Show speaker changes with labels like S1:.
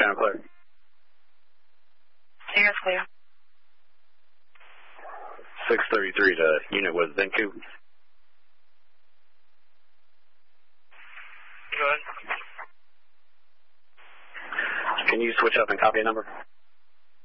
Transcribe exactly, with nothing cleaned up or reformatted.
S1: Channel clear.
S2: Air's clear.
S1: six thirty-three to unit with Zenku.
S3: Good.
S1: Can you switch up and copy a number?